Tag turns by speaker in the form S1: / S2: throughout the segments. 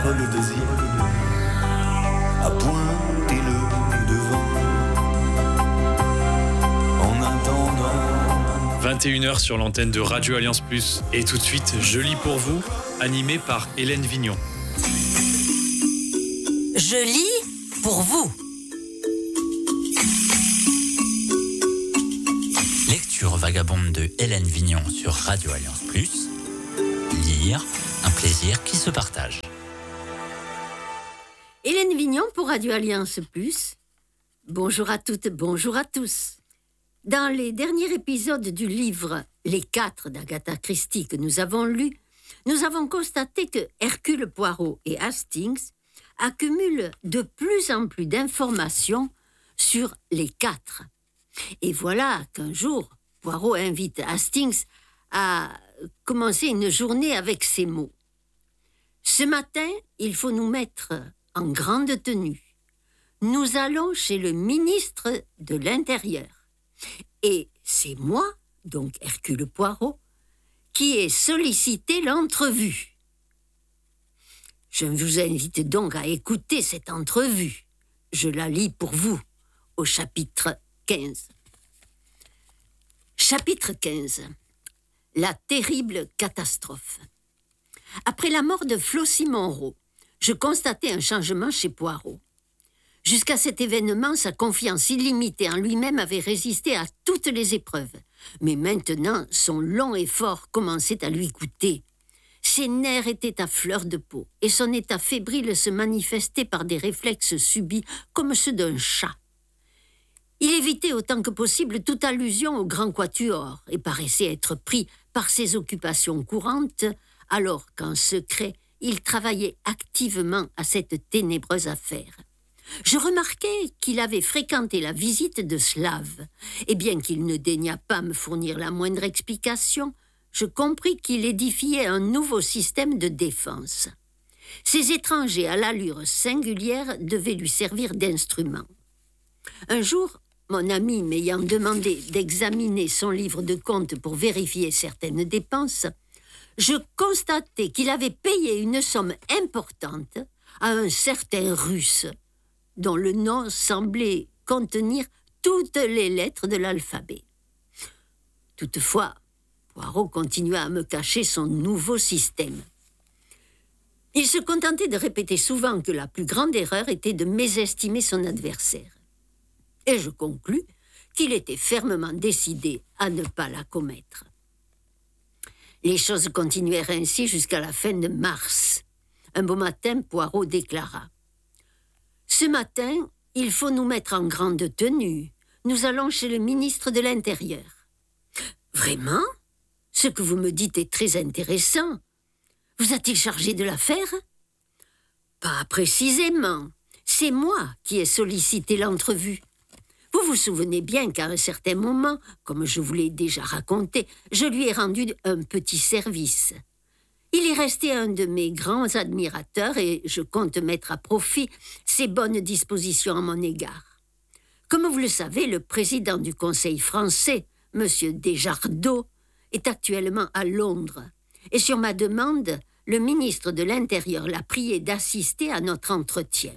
S1: le désir à pointer le devant en attendant.
S2: 21h sur l'antenne de Radio Alliance Plus. Et tout de suite, Je lis pour vous, animé par Hélène Vignon.
S3: Je lis pour vous. Lecture vagabonde de Hélène Vignon sur Radio Alliance Plus. Lire, un plaisir qui se partage.
S4: Hélène Vignon pour Radio Alliance Plus. Bonjour à toutes, bonjour à tous. Dans les derniers épisodes du livre Les 4 d'Agatha Christie que nous avons lu, nous avons constaté que Hercule Poirot et Hastings accumulent de plus en plus d'informations sur les 4. Et voilà qu'un jour, Poirot invite Hastings à commencer une journée avec ces mots. Ce matin, il faut nous mettre en grande tenue. Nous allons chez le ministre de l'Intérieur. Et c'est moi, donc Hercule Poirot, qui ai sollicité l'entrevue. Je vous invite donc à écouter cette entrevue. Je la lis pour vous au chapitre 15. Chapitre 15. La terrible catastrophe. Après la mort de Flossie Monroe, je constatai un changement chez Poirot. Jusqu'à cet événement, sa confiance illimitée en lui-même avait résisté à toutes les épreuves. Mais maintenant, son long effort commençait à lui coûter. Ses nerfs étaient à fleur de peau et son état fébrile se manifestait par des réflexes subis comme ceux d'un chat. Il évitait autant que possible toute allusion au grand quatuor et paraissait être pris par ses occupations courantes, alors qu'en secret, il travaillait activement à cette ténébreuse affaire. Je remarquai qu'il avait fréquenté la visite de Slave, et bien qu'il ne daignât pas me fournir la moindre explication, je compris qu'il édifiait un nouveau système de défense. Ces étrangers à l'allure singulière devaient lui servir d'instrument. Un jour, mon ami m'ayant demandé d'examiner son livre de compte pour vérifier certaines dépenses, je constatai qu'il avait payé une somme importante à un certain Russe, dont le nom semblait contenir toutes les lettres de l'alphabet. Toutefois, Poirot continua à me cacher son nouveau système. Il se contentait de répéter souvent que la plus grande erreur était de mésestimer son adversaire. Et je conclus qu'il était fermement décidé à ne pas la commettre. Les choses continuèrent ainsi jusqu'à la fin de mars. Un beau matin, Poirot déclara « Ce matin, il faut nous mettre en grande tenue. Nous allons chez le ministre de l'Intérieur. » « Vraiment ? Ce que vous me dites est très intéressant. Vous a-t-il chargé de l'affaire ? » ?»« Pas précisément. C'est moi qui ai sollicité l'entrevue. Vous vous souvenez bien qu'à un certain moment, comme je vous l'ai déjà raconté, je lui ai rendu un petit service. Il est resté un de mes grands admirateurs et je compte mettre à profit ses bonnes dispositions à mon égard. Comme vous le savez, le président du Conseil français, M. Desjardins, est actuellement à Londres. Et sur ma demande, le ministre de l'Intérieur l'a prié d'assister à notre entretien.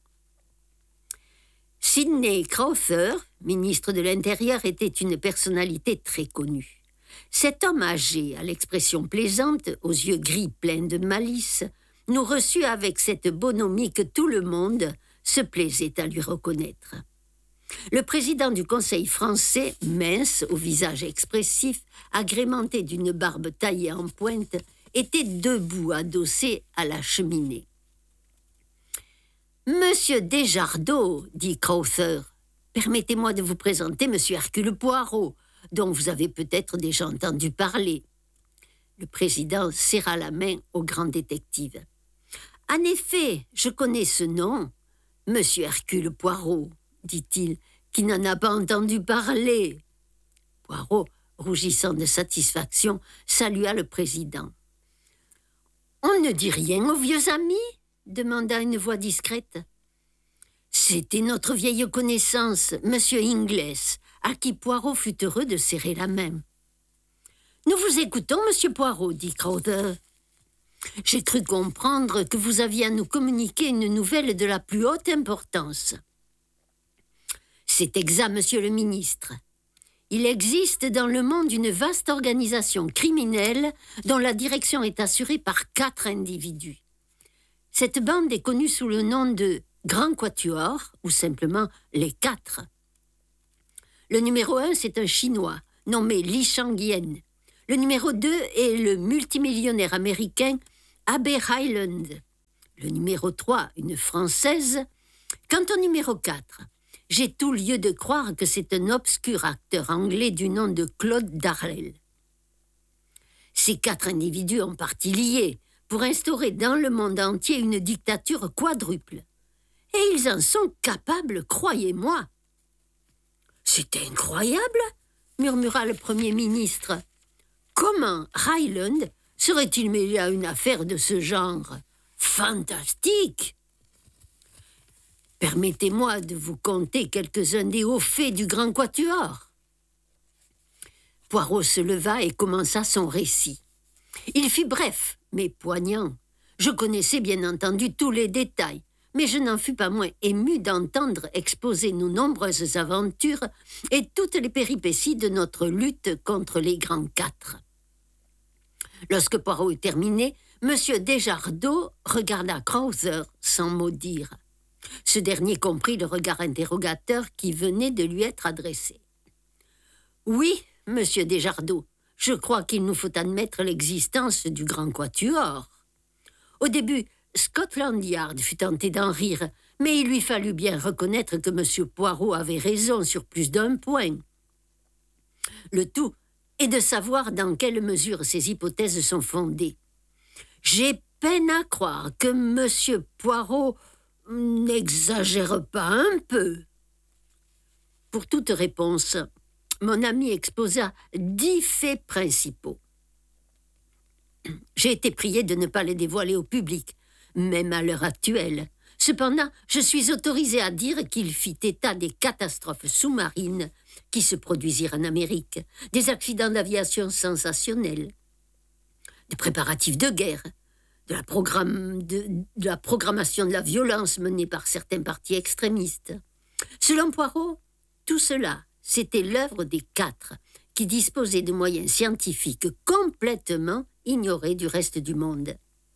S4: Sidney Crowther, ministre de l'Intérieur, était une personnalité très connue. Cet homme âgé, à l'expression plaisante, aux yeux gris pleins de malice, nous reçut avec cette bonhomie que tout le monde se plaisait à lui reconnaître. Le président du Conseil français, mince, au visage expressif, agrémenté d'une barbe taillée en pointe, était debout, adossé à la cheminée. « Monsieur Desjardins, dit Crowther, permettez-moi de vous présenter Monsieur Hercule Poirot, dont vous avez peut-être déjà entendu parler. » Le président serra la main au grand détective. « En effet, je connais ce nom. Monsieur Hercule Poirot, dit-il, qui n'en a pas entendu parler. » Poirot, rougissant de satisfaction, salua le président. « On ne dit rien aux vieux amis ?» demanda une voix discrète. C'était notre vieille connaissance, Monsieur Ingles, à qui Poirot fut heureux de serrer la main. « Nous vous écoutons, Monsieur Poirot, dit Crowther. » J'ai cru comprendre que vous aviez à nous communiquer une nouvelle de la plus haute importance. C'est exact, monsieur le ministre. Il existe dans le monde une vaste organisation criminelle dont la direction est assurée par 4 individus. Cette bande est connue sous le nom de Grand Quatuor, ou simplement les 4. Le numéro 1, c'est un Chinois, nommé Li Shangyan. Le numéro 2 est le multimillionnaire américain Abe Hyland. Le numéro 3, une Française. Quant au numéro 4, j'ai tout lieu de croire que c'est un obscur acteur anglais du nom de Claude Darrell. Ces 4 individus ont parti liés pour instaurer dans le monde entier une dictature quadruple. Et ils en sont capables, croyez-moi. « C'est incroyable !» murmura le Premier ministre. « Comment Hyland serait-il mêlé à une affaire de ce genre ? Fantastique !» Permettez-moi de vous conter quelques-uns des hauts faits du Grand Quatuor. Poirot se leva et commença son récit. Il fut bref, mais poignant. Je connaissais bien entendu tous les détails, mais je n'en fus pas moins ému d'entendre exposer nos nombreuses aventures et toutes les péripéties de notre lutte contre les grands 4. Lorsque Poirot eut terminé, M. Desjardins regarda Krauser sans mot dire. Ce dernier comprit le regard interrogateur qui venait de lui être adressé. « Oui, M. Desjardins, je crois qu'il nous faut admettre l'existence du Grand Quatuor. Au début, Scotland Yard fut tenté d'en rire, mais il lui fallut bien reconnaître que M. Poirot avait raison sur plus d'un point. Le tout est de savoir dans quelle mesure ces hypothèses sont fondées. J'ai peine à croire que M. Poirot n'exagère pas un peu. » Pour toute réponse, mon ami exposa 10 faits principaux. J'ai été prié de ne pas les dévoiler au public, même à l'heure actuelle. Cependant, je suis autorisé à dire qu'il fit état des catastrophes sous-marines qui se produisirent en Amérique, des accidents d'aviation sensationnels, des préparatifs de guerre, de la programmation de la violence menée par certains partis extrémistes. Selon Poirot, tout cela, c'était l'œuvre des 4, qui disposaient de moyens scientifiques complètement ignorés du reste du monde.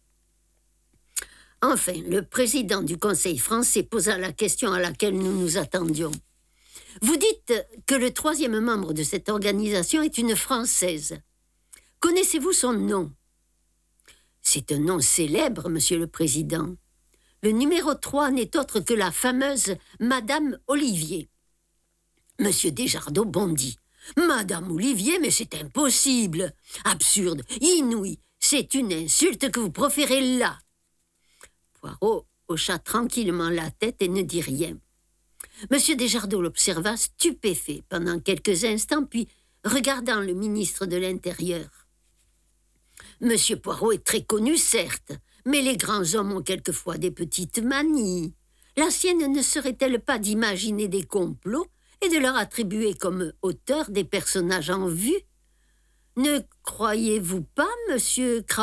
S4: Enfin, le président du Conseil français posa la question à laquelle nous nous attendions. Vous dites que le 3e membre de cette organisation est une Française. Connaissez-vous son nom ? C'est un nom célèbre, Monsieur le Président. Le numéro 3 n'est autre que la fameuse Madame Olivier. Monsieur Desjardins bondit. Madame Olivier, mais c'est impossible. Absurde, inouï, c'est une insulte que vous proférez là. Poirot hocha tranquillement la tête et ne dit rien. Monsieur Desjardins l'observa stupéfait pendant quelques instants, puis regardant le ministre de l'Intérieur. Monsieur Poirot est très connu, certes, mais les grands hommes ont quelquefois des petites manies. La sienne ne serait-elle pas d'imaginer des complots et de leur attribuer comme auteurs des personnages en vue ? Ne croyez-vous pas, monsieur Crowther ?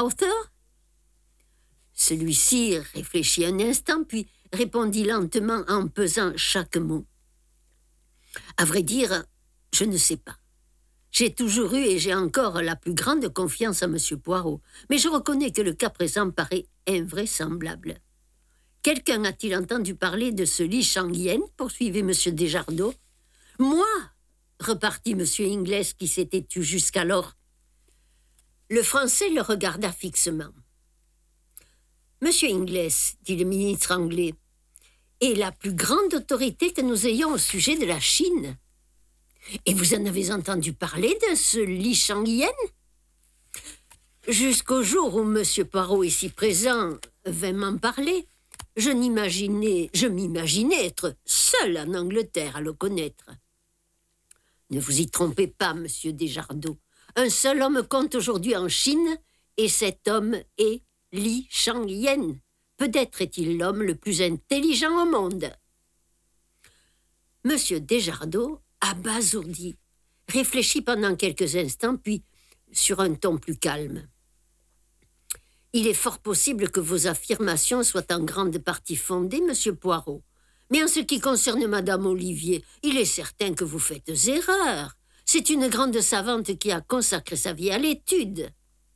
S4: Celui-ci réfléchit un instant, puis répondit lentement en pesant chaque mot. À vrai dire, je ne sais pas. J'ai toujours eu et j'ai encore la plus grande confiance en monsieur Poirot, mais je reconnais que le cas présent paraît invraisemblable. Quelqu'un a-t-il entendu parler de ce Li Shangyan ? Poursuivit monsieur Desjardins. Moi, repartit monsieur Ingles qui s'était tu jusqu'alors. Le Français le regarda fixement. Monsieur Ingles, dit le ministre anglais, est la plus grande autorité que nous ayons au sujet de la Chine. Et vous en avez entendu parler de ce Li Shangyan ? Jusqu'au jour où monsieur Poirot, ici présent, vint m'en parler, je m'imaginais être seul en Angleterre à le connaître. Ne vous y trompez pas, monsieur Desjardins. Un seul homme compte aujourd'hui en Chine, et cet homme est Li Shangyan. Peut-être est-il l'homme le plus intelligent au monde. Monsieur Desjardins, abasourdi, réfléchit pendant quelques instants, puis sur un ton plus calme. Il est fort possible que vos affirmations soient en grande partie fondées, monsieur Poirot. Mais en ce qui concerne madame Olivier, il est certain que vous faites erreur. C'est une grande savante qui a consacré sa vie à l'étude.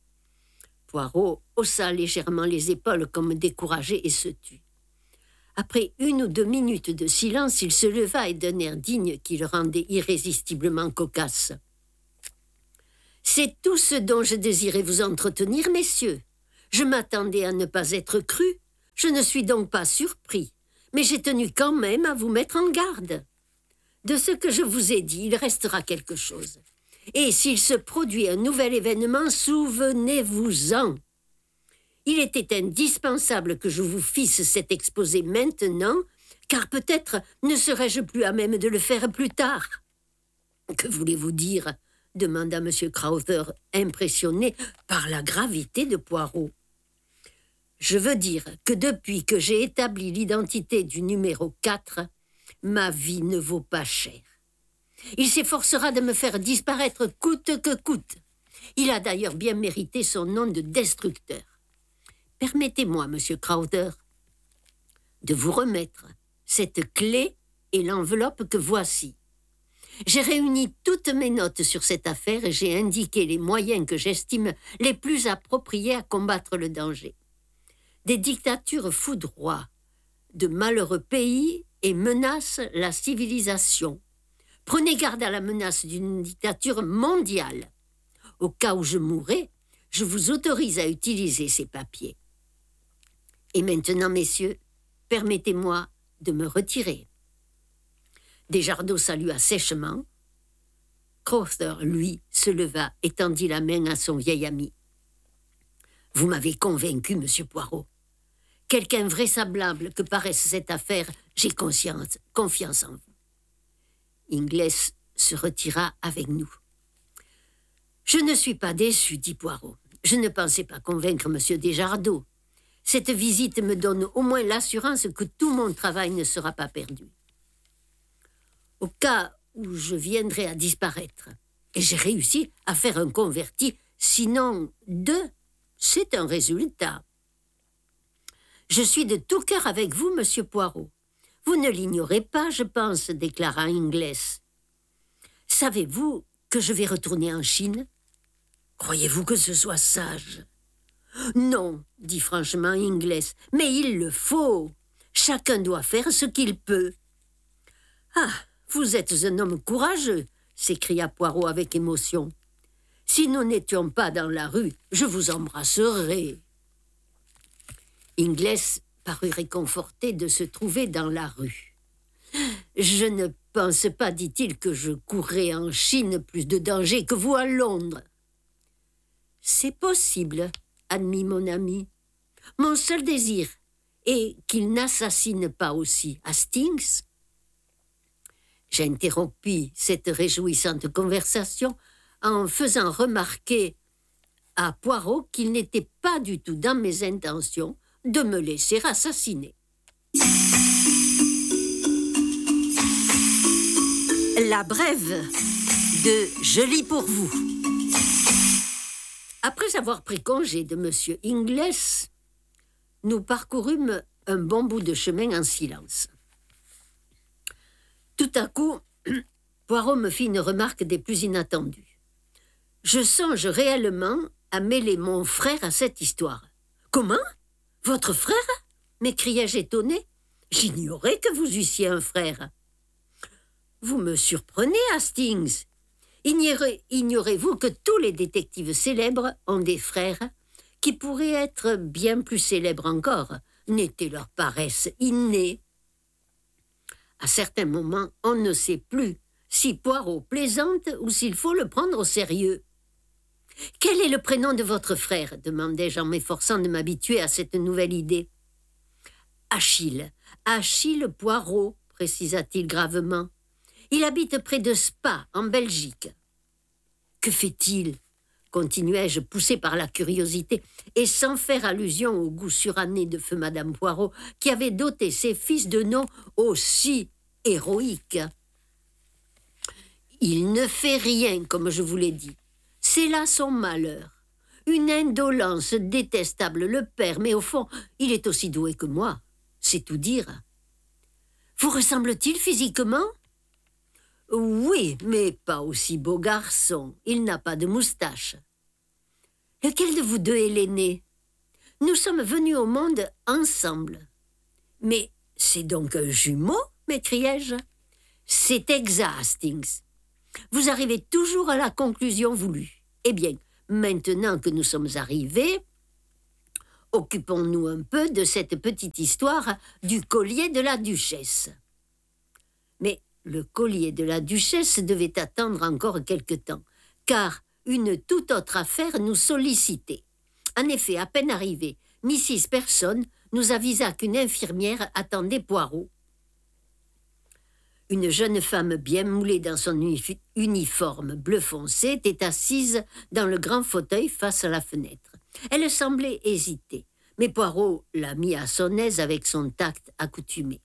S4: Poirot haussa légèrement les épaules comme découragé et se tut. Après 1 ou 2 minutes de silence, il se leva et d'un air digne qui le rendait irrésistiblement cocasse. « C'est tout ce dont je désirais vous entretenir, messieurs. Je m'attendais à ne pas être cru. Je ne suis donc pas surpris. Mais j'ai tenu quand même à vous mettre en garde. De ce que je vous ai dit, il restera quelque chose. Et s'il se produit un nouvel événement, souvenez-vous-en. Il était indispensable que je vous fisse cet exposé maintenant, car peut-être ne serais-je plus à même de le faire plus tard. »« Que voulez-vous dire ?» demanda M. Crowther, impressionné par la gravité de Poirot. « Je veux dire que depuis que j'ai établi l'identité du numéro 4, ma vie ne vaut pas cher. Il s'efforcera de me faire disparaître coûte que coûte. Il a d'ailleurs bien mérité son nom de destructeur. Permettez-moi, monsieur Crowther, de vous remettre cette clé et l'enveloppe que voici. J'ai réuni toutes mes notes sur cette affaire et j'ai indiqué les moyens que j'estime les plus appropriés à combattre le danger. Des dictatures foudroient de malheureux pays et menacent la civilisation. Prenez garde à la menace d'une dictature mondiale. Au cas où je mourrais, je vous autorise à utiliser ces papiers. Et maintenant, messieurs, permettez-moi de me retirer. » Desjardins salua sèchement. Crowther, lui, se leva et tendit la main à son vieil ami. « Vous m'avez convaincu, monsieur Poirot. Quelque invraisemblable que paraisse cette affaire, j'ai confiance en vous. » Ingles se retira avec nous. « Je ne suis pas déçu, dit Poirot. Je ne pensais pas convaincre monsieur Desjardins. Cette visite me donne au moins l'assurance que tout mon travail ne sera pas perdu. Au cas où je viendrais à disparaître, et j'ai réussi à faire un converti, sinon 2, c'est un résultat. Je suis de tout cœur avec vous, monsieur Poirot. Vous ne l'ignorez pas, je pense, déclara Ingles. Savez-vous que je vais retourner en Chine? Croyez-vous que ce soit sage? Non, dit franchement Ingles, mais il le faut. Chacun doit faire ce qu'il peut. Ah, vous êtes un homme courageux, s'écria Poirot avec émotion. Si nous n'étions pas dans la rue, je vous embrasserais. Ingles parut réconforté de se trouver dans la rue. Je ne pense pas, dit-il, que je courrais en Chine plus de danger que vous à Londres. C'est possible, admit mon ami. Mon seul désir est qu'il n'assassine pas aussi Hastings. J'interrompis cette réjouissante conversation en faisant remarquer à Poirot qu'il n'était pas du tout dans mes intentions de me laisser assassiner. La brève de Je lis pour vous. Après avoir pris congé de M. Ingles, nous parcourûmes un bon bout de chemin en silence. Tout à coup, Poirot me fit une remarque des plus inattendues. Je songe réellement à mêler mon frère à cette histoire. « Comment? Votre frère ?» m'écriai-je étonné. « J'ignorais que vous eussiez un frère. »« Vous me surprenez, Hastings. Ignorez-vous que tous les détectives célèbres ont des frères qui pourraient être bien plus célèbres encore, n'était leur paresse innée. À certains moments, on ne sait plus si Poirot plaisante ou s'il faut le prendre au sérieux. « Quel est le prénom de votre frère ?» demandai-je en m'efforçant de m'habituer à cette nouvelle idée. « Achille. Achille Poirot, précisa-t-il gravement. Il habite près de Spa, en Belgique. »« Que fait-il » continuai-je, poussé par la curiosité, et sans faire allusion au goût suranné de feu Madame Poirot, qui avait doté ses fils de noms aussi héroïques. « Il ne fait rien, comme je vous l'ai dit. C'est là son malheur. Une indolence détestable, le père, mais au fond, il est aussi doué que moi. C'est tout dire. Vous ressemble-t-il physiquement ? Oui, mais pas aussi beau garçon. Il n'a pas de moustache. Lequel de vous deux est l'aîné ? Nous sommes venus au monde ensemble. Mais c'est donc un jumeau ? M'écriai-je. C'est exact, Hastings. Vous arrivez toujours à la conclusion voulue. Eh bien, maintenant que nous sommes arrivés, occupons-nous un peu de cette petite histoire du collier de la duchesse. Mais le collier de la duchesse devait attendre encore quelque temps, car une toute autre affaire nous sollicitait. En effet, à peine arrivée, Mrs. Person nous avisa qu'une infirmière attendait Poirot. Une jeune femme bien moulée dans son uniforme bleu foncé était assise dans le grand fauteuil face à la fenêtre. Elle semblait hésiter, mais Poirot l'a mis à son aise avec son tact accoutumé.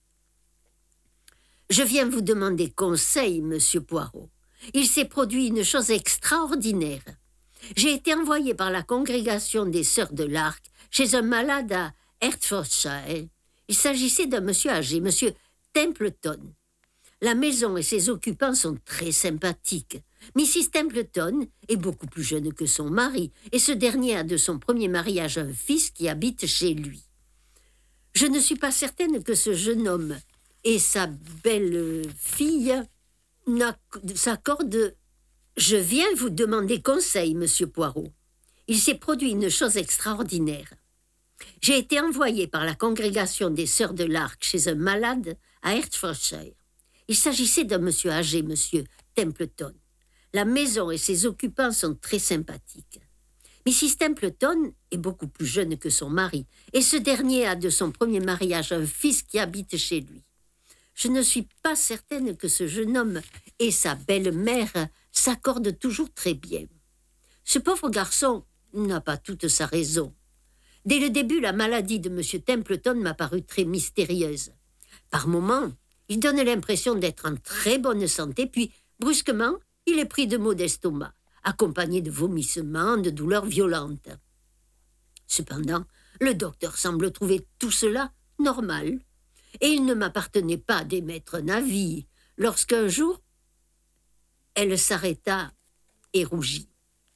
S4: « Je viens vous demander conseil, monsieur Poirot. Il s'est produit une chose extraordinaire. J'ai été envoyé par la congrégation des Sœurs de l'Arc chez un malade à Hertfordshire. Il s'agissait d'un monsieur âgé, monsieur Templeton. La maison et ses occupants sont très sympathiques. Mrs. Templeton est beaucoup plus jeune que son mari, et ce dernier a de son premier mariage un fils qui habite chez lui. Je ne suis pas certaine que ce jeune homme et sa belle-fille s'accordent. Je viens vous demander conseil, monsieur Poirot. Il s'est produit une chose extraordinaire. J'ai été envoyé par la congrégation des Sœurs de l'Arc chez un malade à Hertfordshire. Il s'agissait d'un monsieur âgé, monsieur Templeton. La maison et ses occupants sont très sympathiques. Mrs. Templeton est beaucoup plus jeune que son mari, et ce dernier a de son premier mariage un fils qui habite chez lui. Je ne suis pas certaine que ce jeune homme et sa belle-mère s'accordent toujours très bien. Ce pauvre garçon n'a pas toute sa raison. Dès le début, la maladie de M. Templeton m'a paru très mystérieuse. Par moments, il donne l'impression d'être en très bonne santé, puis, brusquement, il est pris de maux d'estomac, accompagnés de vomissements, de douleurs violentes. Cependant, le docteur semble trouver tout cela normal, et il ne m'appartenait pas d'émettre un avis, lorsqu'un jour, elle s'arrêta et rougit.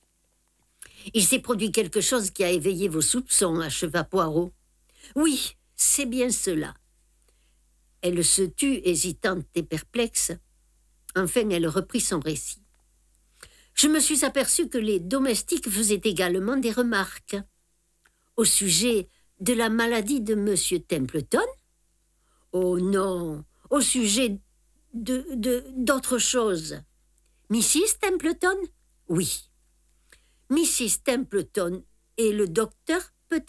S4: « Il s'est produit quelque chose qui a éveillé vos soupçons, acheva Poirot. »« Oui, c'est bien cela. » Elle se tut, hésitante et perplexe. Enfin, elle reprit son récit. « Je me suis aperçue que les domestiques faisaient également des remarques. Au sujet de la maladie de M. Templeton ? Oh non, au sujet d'autre chose. Mrs. Templeton ? Oui. Mrs. Templeton et le docteur, peut-être ?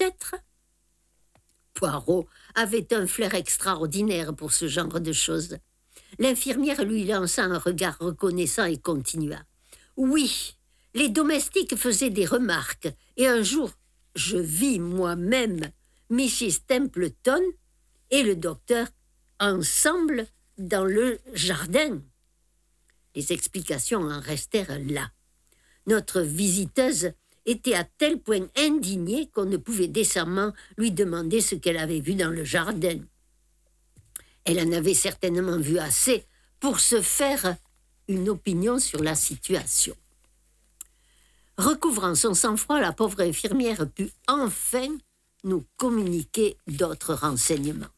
S4: Poirot avait un flair extraordinaire pour ce genre de choses. L'infirmière lui lança un regard reconnaissant et continua. « Oui, les domestiques faisaient des remarques, et un jour, je vis moi-même Mrs. Templeton et le docteur ensemble dans le jardin. » Les explications en restèrent là. Notre visiteuse était à tel point indignée qu'on ne pouvait décemment lui demander ce qu'elle avait vu dans le jardin. Elle en avait certainement vu assez pour se faire une opinion sur la situation. Recouvrant son sang-froid, la pauvre infirmière put enfin nous communiquer d'autres renseignements.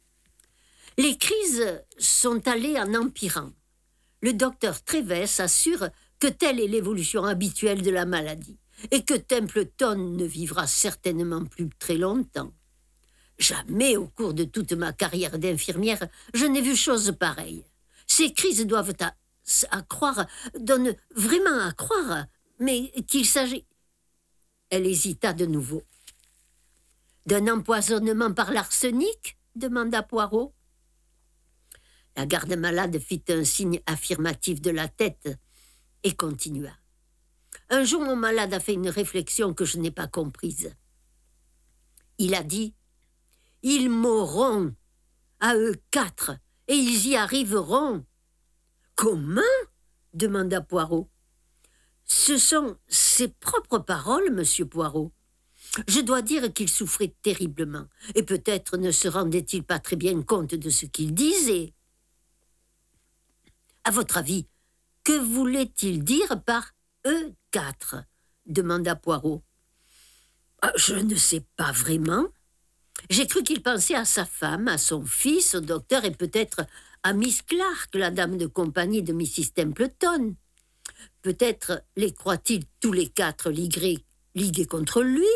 S4: Les crises sont allées en empirant. Le docteur Treves assure que telle est l'évolution habituelle de la maladie et que Templeton ne vivra certainement plus très longtemps. Jamais au cours de toute ma carrière d'infirmière, je n'ai vu chose pareille. Ces crises doivent donnent vraiment à croire, mais qu'il s'agit... Elle hésita de nouveau. « D'un empoisonnement par l'arsenic ?» demanda Poirot. La garde-malade fit un signe affirmatif de la tête et continua. « Un jour, mon malade a fait une réflexion que je n'ai pas comprise. Il a dit « Ils mourront, à eux 4, et ils y arriveront. » « Comment ?» demanda Poirot. Ce sont ses propres paroles, monsieur Poirot. Je dois dire qu'il souffrait terriblement, et peut-être ne se rendait-il pas très bien compte de ce qu'il disait. À votre avis, que voulait-il dire par E4 demanda Poirot. Je ne sais pas vraiment. J'ai cru qu'il pensait à sa femme, à son fils, au docteur et peut-être à Miss Clark, la dame de compagnie de Mrs. Templeton. Peut-être les croit-il tous les quatre ligués contre lui?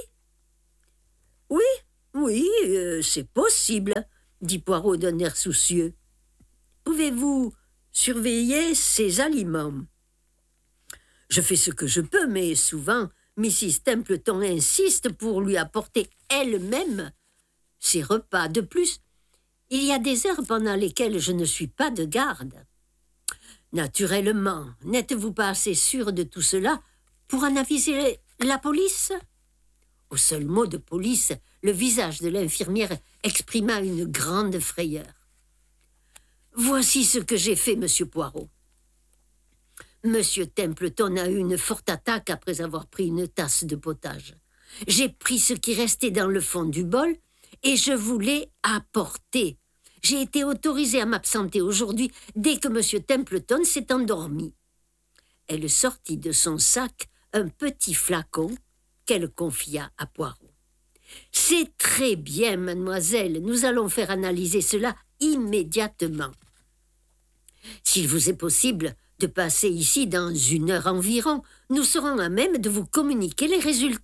S4: Oui, c'est possible, dit Poirot d'un air soucieux. Pouvez-vous surveiller ses aliments? Je fais ce que je peux, mais souvent, Mrs. Templeton insiste pour lui apporter elle-même ses repas. De plus, il y a des heures pendant lesquelles je ne suis pas de garde. Naturellement, n'êtes-vous pas assez sûr de tout cela pour en aviser la police? Au seul mot de police, le visage de l'infirmière exprima une grande frayeur. Voici ce que j'ai fait, monsieur Poirot. Monsieur Templeton a eu une forte attaque après avoir pris une tasse de potage. J'ai pris ce qui restait dans le fond du bol et je vous l'ai apporté. J'ai été autorisée à m'absenter aujourd'hui dès que monsieur Templeton s'est endormi. Elle sortit de son sac un petit flacon qu'elle confia à Poirot. « C'est très bien, mademoiselle. Nous allons faire analyser cela immédiatement. S'il vous est possible de passer ici dans 1 heure environ, nous serons à même de vous communiquer les résultats. »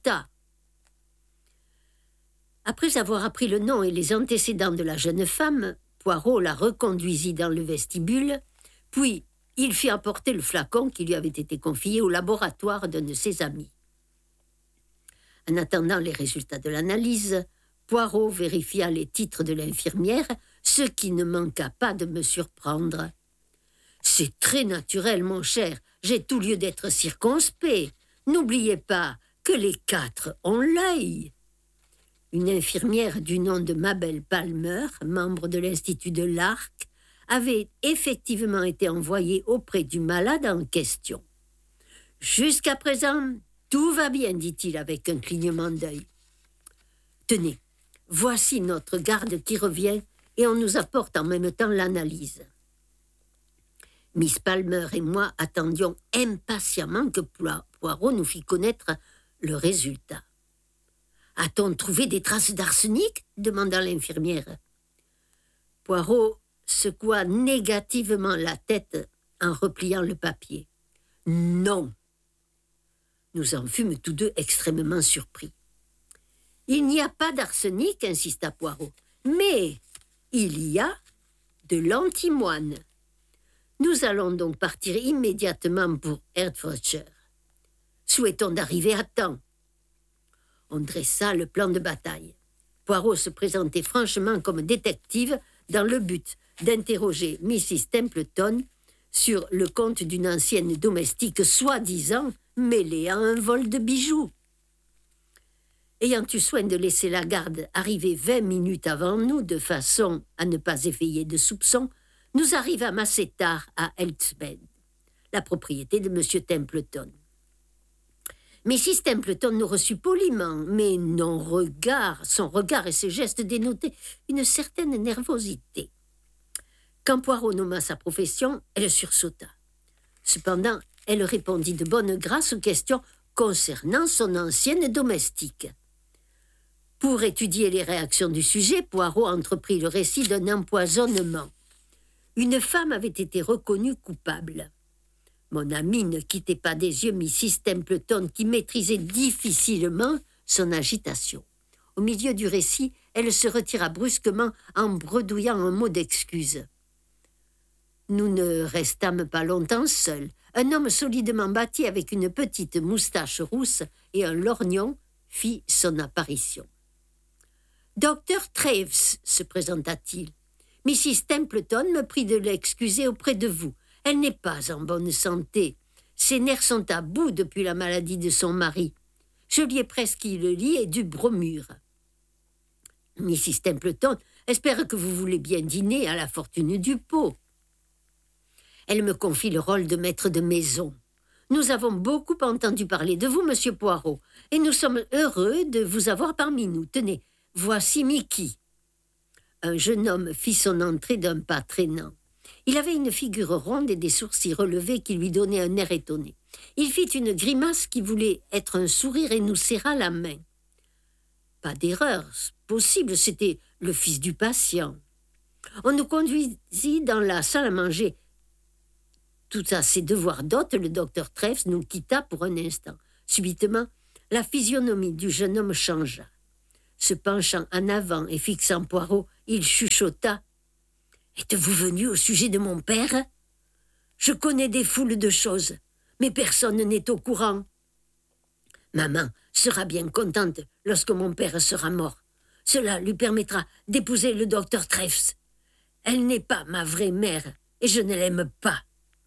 S4: Après avoir appris le nom et les antécédents de la jeune femme, Poirot la reconduisit dans le vestibule, puis il fit apporter le flacon qui lui avait été confié au laboratoire d'un de ses amis. En attendant les résultats de l'analyse, Poirot vérifia les titres de l'infirmière, ce qui ne manqua pas de me surprendre. « C'est très naturel, mon cher, j'ai tout lieu d'être circonspect. N'oubliez pas que les 4 ont l'œil. » Une infirmière du nom de Mabel Palmer, membre de l'Institut de l'Arc, avait effectivement été envoyée auprès du malade en question. « Jusqu'à présent, tout va bien, dit-il avec un clignement d'œil. Tenez, voici notre garde qui revient et on nous apporte en même temps l'analyse. » Miss Palmer et moi attendions impatiemment que Poirot nous fît connaître le résultat. « A-t-on trouvé des traces d'arsenic ?» demanda l'infirmière. Poirot secoua négativement la tête en repliant le papier. « Non !» Nous en fûmes tous deux extrêmement surpris. « Il n'y a pas d'arsenic, insista Poirot, mais il y a de l'antimoine. Nous allons donc partir immédiatement pour Hertfordshire. Souhaitons d'arriver à temps. » On dressa le plan de bataille. Poirot se présentait franchement comme détective dans le but d'interroger Mrs. Templeton sur le compte d'une ancienne domestique soi-disant mêlée à un vol de bijoux. Ayant eu soin de laisser la garde arriver 20 minutes avant nous, de façon à ne pas éveiller de soupçons, nous arrivâmes assez tard à Elmsted, la propriété de M. Templeton. Mrs. Templeton nous reçut poliment, mais son regard et ses gestes dénotaient une certaine nervosité. Quand Poirot nomma sa profession, elle sursauta. Cependant, elle répondit de bonne grâce aux questions concernant son ancienne domestique. Pour étudier les réactions du sujet, Poirot entreprit le récit d'un empoisonnement. Une femme avait été reconnue coupable. Mon amie ne quittait pas des yeux Mrs. Templeton, qui maîtrisait difficilement son agitation. Au milieu du récit, elle se retira brusquement en bredouillant un mot d'excuse. Nous ne restâmes pas longtemps seuls. Un homme solidement bâti avec une petite moustache rousse et un lorgnon fit son apparition. « Docteur Traves, se présenta-t-il. Mrs. Templeton me prie de l'excuser auprès de vous. Elle n'est pas en bonne santé. Ses nerfs sont à bout depuis la maladie de son mari. Je lui ai prescrit le lit et du bromure. Mrs. Templeton espère que vous voulez bien dîner à la fortune du pot. Elle me confie le rôle de maître de maison. Nous avons beaucoup entendu parler de vous, monsieur Poirot, et nous sommes heureux de vous avoir parmi nous. Tenez, voici Mickey. » Un jeune homme fit son entrée d'un pas traînant. Il avait une figure ronde et des sourcils relevés qui lui donnaient un air étonné. Il fit une grimace qui voulait être un sourire et nous serra la main. Pas d'erreur possible, c'était le fils du patient. On nous conduisit dans la salle à manger. Tout à ses devoirs d'hôte, le docteur Trèves nous quitta pour un instant. Subitement, la physionomie du jeune homme changea. Se penchant en avant et fixant Poirot, il chuchota. « Êtes-vous venu au sujet de mon père ? Je connais des foules de choses, mais personne n'est au courant. Maman sera bien contente lorsque mon père sera mort. Cela lui permettra d'épouser le docteur Trèves. Elle n'est pas ma vraie mère et je ne l'aime pas. »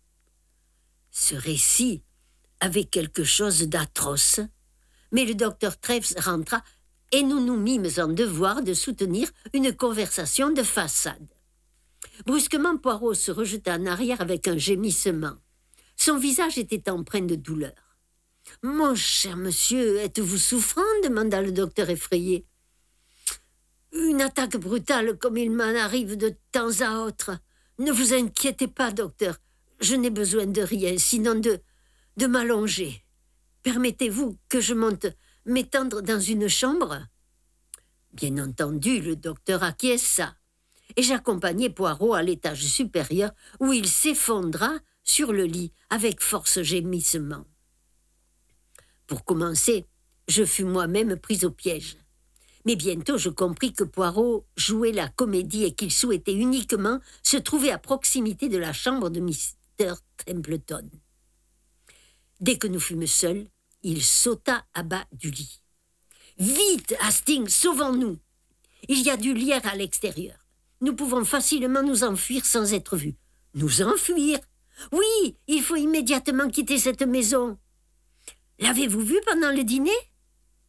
S4: Ce récit avait quelque chose d'atroce, mais le docteur Trèves rentra et nous nous mîmes en devoir de soutenir une conversation de façade. Brusquement, Poirot se rejeta en arrière avec un gémissement. Son visage était empreint de douleur. « Mon cher monsieur, êtes-vous souffrant ?» demanda le docteur effrayé. « Une attaque brutale comme il m'en arrive de temps à autre. Ne vous inquiétez pas, docteur. Je n'ai besoin de rien, sinon de m'allonger. Permettez-vous que je monte m'étendre dans une chambre ?» Bien entendu, le docteur acquiesça, et j'accompagnai Poirot à l'étage supérieur où il s'effondra sur le lit avec force gémissement. Pour commencer, je fus moi-même prise au piège. Mais bientôt je compris que Poirot jouait la comédie et qu'il souhaitait uniquement se trouver à proximité de la chambre de Mr. Templeton. Dès que nous fûmes seuls, il sauta à bas du lit. « Vite, Hastings, sauvons-nous! Il y a du lierre à l'extérieur. Nous pouvons facilement nous enfuir sans être vus. » « Nous enfuir ? Oui, il faut immédiatement quitter cette maison. » « L'avez-vous vu pendant le dîner ? » ?»« Qui ?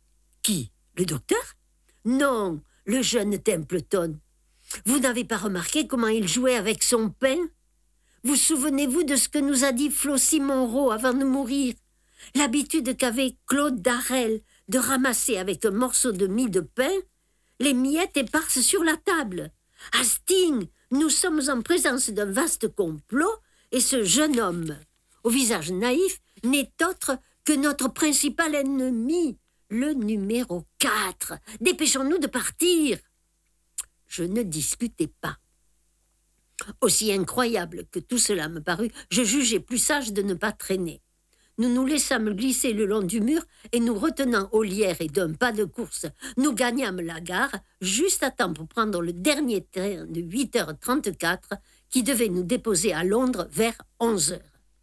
S4: Le docteur ? » ?»« Non, le jeune Templeton. Vous n'avez pas remarqué comment il jouait avec son pain ? Vous souvenez-vous de ce que nous a dit Flossie Monroe avant de mourir ? L'habitude qu'avait Claude Darrell de ramasser avec un morceau de mie de pain les miettes éparses sur la table. Hastings, nous sommes en présence d'un vaste complot et ce jeune homme, au visage naïf, n'est autre que notre principal ennemi, le numéro 4. Dépêchons-nous de partir. Je ne discutais pas. Aussi incroyable que tout cela me parut, je jugeais plus sage de ne pas traîner. Nous nous laissâmes glisser le long du mur et nous retenant au lierre et d'un pas de course, nous gagnâmes la gare juste à temps pour prendre le dernier train de 8h34 qui devait nous déposer à Londres vers 11h.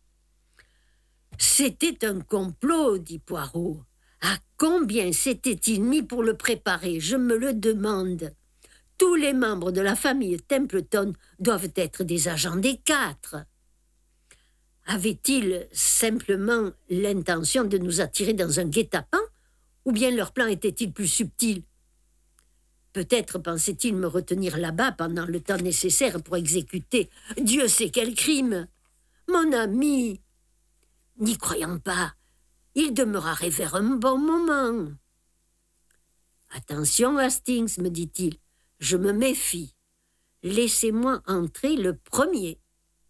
S4: « C'était un complot, dit Poirot. À combien s'était-il mis pour le préparer ? Je me le demande. Tous les membres de la famille Templeton doivent être des agents des 4. Avait-il simplement l'intention de nous attirer dans un guet-apens, ou bien leur plan était-il plus subtil ? Peut-être pensait-il me retenir là-bas pendant le temps nécessaire pour exécuter Dieu sait quel crime. Mon ami, n'y croyant pas, il demeura vers un bon moment. Attention, Hastings, me dit-il, je me méfie. Laissez-moi entrer le premier.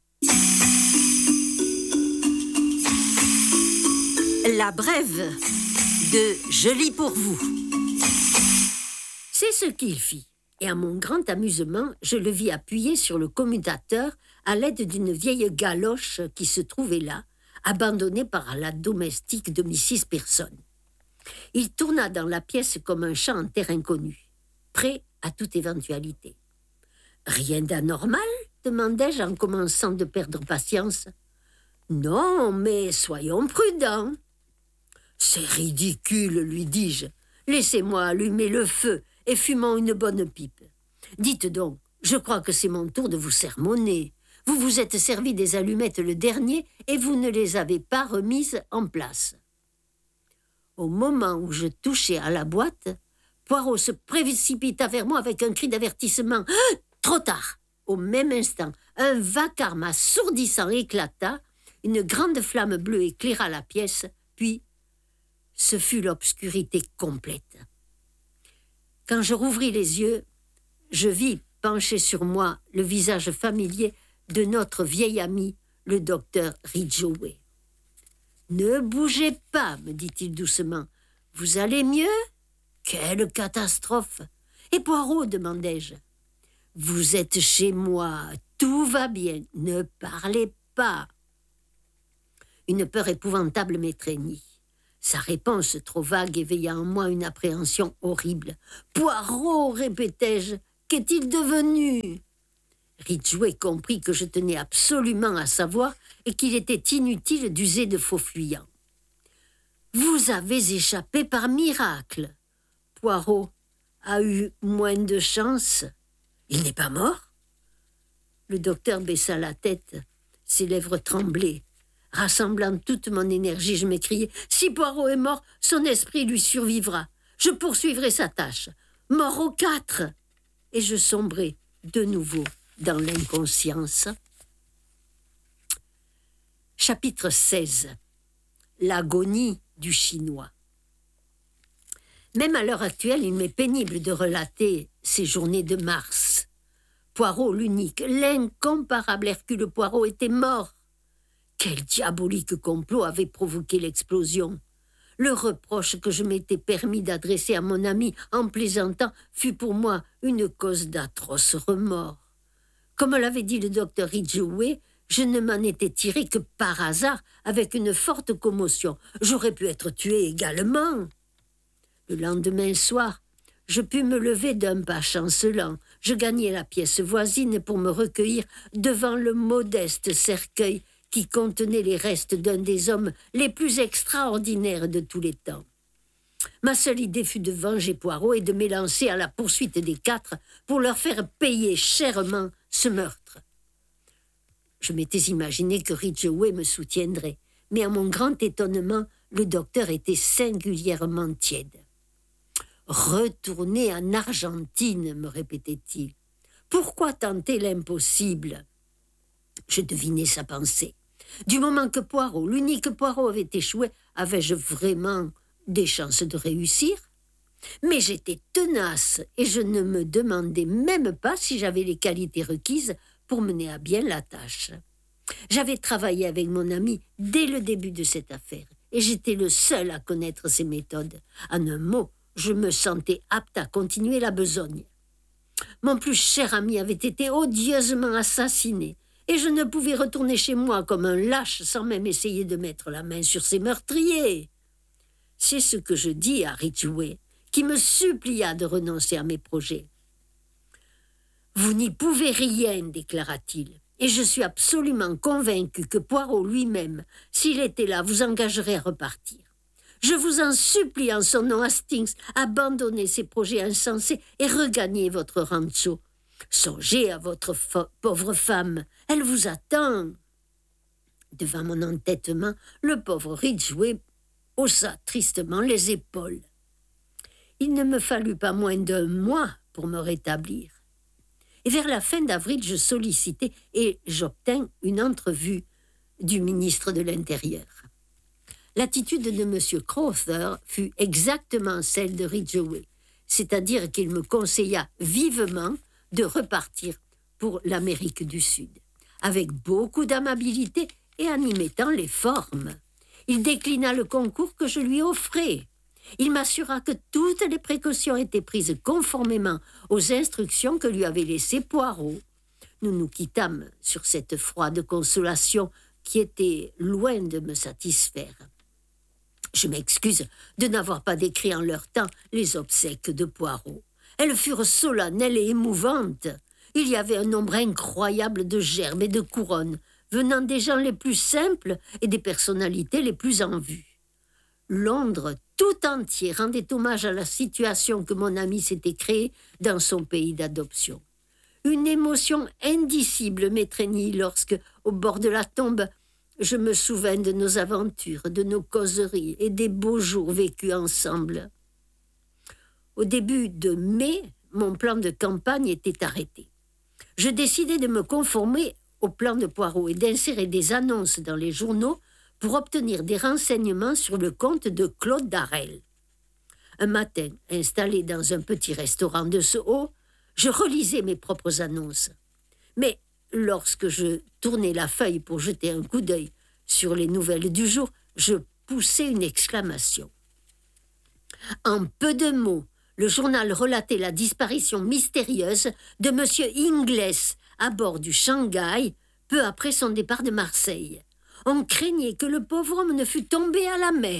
S4: La brève de Je lis pour vous. C'est ce qu'il fit, et à mon grand amusement, je le vis appuyé sur le commutateur à l'aide d'une vieille galoche qui se trouvait là, abandonnée par la domestique de Mrs. Pearson. Il tourna dans la pièce comme un chat en terre inconnue, prêt à toute éventualité. « Rien d'anormal ?» demandai-je en commençant de perdre patience. « Non, mais soyons prudents. »« C'est ridicule, lui dis-je. Laissez-moi allumer le feu et fumons une bonne pipe. Dites donc, je crois que c'est mon tour de vous sermonner. Vous vous êtes servi des allumettes le dernier et vous ne les avez pas remises en place. » Au moment où je touchais à la boîte, Poirot se précipita vers moi avec un cri d'avertissement. « Trop tard !» Au même instant, un vacarme assourdissant éclata une grande flamme bleue éclaira la pièce, puis ce fut l'obscurité complète. Quand je rouvris les yeux, je vis penché sur moi le visage familier de notre vieil ami, le docteur Ridgway. « Ne bougez pas, me dit-il doucement. Vous allez mieux ? Quelle catastrophe ! Et Poirot, demandai-je. Vous êtes chez moi, tout va bien, ne parlez pas. Une peur épouvantable m'étreignit. Sa réponse trop vague éveilla en moi une appréhension horrible. Poirot, répétai-je, qu'est-il devenu ? Ridgway comprit que je tenais absolument à savoir et qu'il était inutile d'user de faux fuyants. Vous avez échappé par miracle. Poirot a eu moins de chance. Il n'est pas mort ? Le docteur baissa la tête, ses lèvres tremblaient. Rassemblant toute mon énergie, je m'écriai « Si Poirot est mort, son esprit lui survivra. Je poursuivrai sa tâche. Mort aux 4 !» Et je sombrai de nouveau dans l'inconscience. Chapitre 16. L'agonie du Chinois. Même à l'heure actuelle, il m'est pénible de relater ces journées de mars. Poirot, l'unique, l'incomparable Hercule Poirot, était mort. Quel diabolique complot avait provoqué l'explosion ? Le reproche que je m'étais permis d'adresser à mon ami en plaisantant fut pour moi une cause d'atroces remords. Comme l'avait dit le docteur Ridgway, je ne m'en étais tiré que par hasard avec une forte commotion. J'aurais pu être tué également. Le lendemain soir, je pus me lever d'un pas chancelant. Je gagnai la pièce voisine pour me recueillir devant le modeste cercueil qui contenait les restes d'un des hommes les plus extraordinaires de tous les temps. Ma seule idée fut de venger Poirot et de m'élancer à la poursuite des 4 pour leur faire payer chèrement ce meurtre. Je m'étais imaginé que Ridgway me soutiendrait, mais à mon grand étonnement, le docteur était singulièrement tiède. « Retourner en Argentine, me répétait-il. Pourquoi tenter l'impossible ?» Je devinais sa pensée. Du moment que Poirot, l'unique Poirot, avait échoué, avais-je vraiment des chances de réussir ? Mais j'étais tenace et je ne me demandais même pas si j'avais les qualités requises pour mener à bien la tâche. J'avais travaillé avec mon ami dès le début de cette affaire et j'étais le seul à connaître ses méthodes. En un mot, je me sentais apte à continuer la besogne. Mon plus cher ami avait été odieusement assassiné et je ne pouvais retourner chez moi comme un lâche sans même essayer de mettre la main sur ses meurtriers. C'est ce que je dis à Ridgway, qui me supplia de renoncer à mes projets. « Vous n'y pouvez rien, déclara-t-il, et je suis absolument convaincu que Poirot lui-même, s'il était là, vous engagerait à repartir. Je vous en supplie en son nom, Hastings, abandonnez ces projets insensés et regagnez votre rancho. Songez à votre pauvre femme, elle vous attend. » Devant mon entêtement, le pauvre Ridgway haussa tristement les épaules. Il ne me fallut pas moins d'1 mois pour me rétablir. Et vers la fin d'avril, je sollicitai et j'obtins une entrevue du ministre de l'Intérieur. L'attitude de M. Crowther fut exactement celle de Ridgway, c'est-à-dire qu'il me conseilla vivement de repartir pour l'Amérique du Sud, avec beaucoup d'amabilité et en y mettant les formes. Il déclina le concours que je lui offrais. Il m'assura que toutes les précautions étaient prises conformément aux instructions que lui avait laissées Poirot. Nous nous quittâmes sur cette froide consolation qui était loin de me satisfaire. Je m'excuse de n'avoir pas décrit en leur temps les obsèques de Poirot. Elles furent solennelles et émouvantes. Il y avait un nombre incroyable de gerbes et de couronnes, venant des gens les plus simples et des personnalités les plus en vue. Londres tout entier rendait hommage à la situation que mon ami s'était créée dans son pays d'adoption. Une émotion indicible m'étreignit lorsque, au bord de la tombe, je me souvins de nos aventures, de nos causeries et des beaux jours vécus ensemble. Au début de mai, mon plan de campagne était arrêté. Je décidai de me conformer au plan de Poirot et d'insérer des annonces dans les journaux pour obtenir des renseignements sur le compte de Claude Darel. Un matin, installé dans un petit restaurant de Soho, je relisais mes propres annonces. Mais lorsque je tournais la feuille pour jeter un coup d'œil sur les nouvelles du jour, je poussais une exclamation. En peu de mots, le journal relatait la disparition mystérieuse de M. Ingles à bord du Shanghai peu après son départ de Marseille. On craignait que le pauvre homme ne fût tombé à la mer.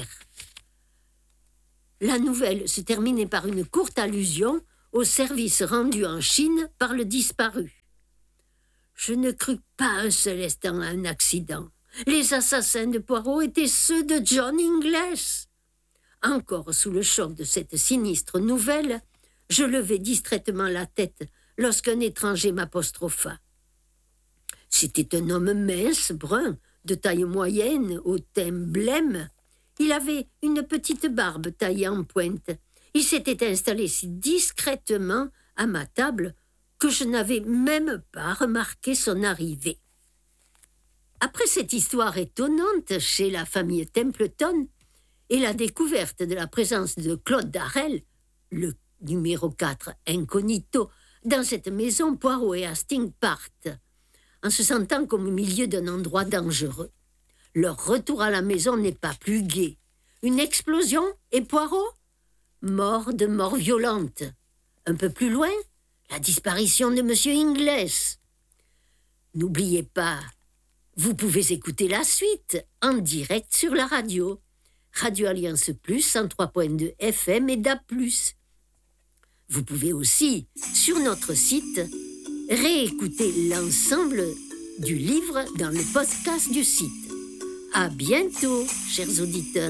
S4: La nouvelle se terminait par une courte allusion au service rendu en Chine par le disparu. Je ne crus pas un seul instant à un accident. Les assassins de Poirot étaient ceux de John Ingles. Encore sous le choc de cette sinistre nouvelle, je levai distraitement la tête lorsqu'un étranger m'apostropha. C'était un homme mince, brun, de taille moyenne, au teint blême. Il avait une petite barbe taillée en pointe. Il s'était installé si discrètement à ma table que je n'avais même pas remarqué son arrivée. Après cette histoire étonnante chez la famille Templeton et la découverte de la présence de Claude Darel, le numéro 4 incognito, dans cette maison, Poirot et Hastings partent, en se sentant comme au milieu d'un endroit dangereux. Leur retour à la maison n'est pas plus gai. Une explosion et Poirot mort de mort violente. Un peu plus loin, la disparition de M. Ingles. N'oubliez pas, vous pouvez écouter la suite en direct sur la radio. Radio Alliance Plus, 103.2 FM et DAB+. Vous pouvez aussi, sur notre site, réécouter l'ensemble du livre dans le podcast du site. À bientôt, chers auditeurs.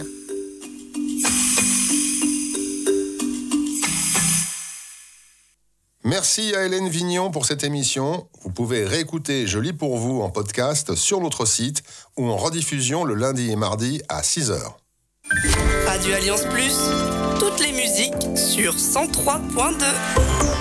S5: Merci à Hélène Vignon pour cette émission. Vous pouvez réécouter Je lis pour vous en podcast sur notre site ou en rediffusion le lundi et mardi à 6h.
S6: Radio Alliance Plus, toutes les musiques sur 103.2.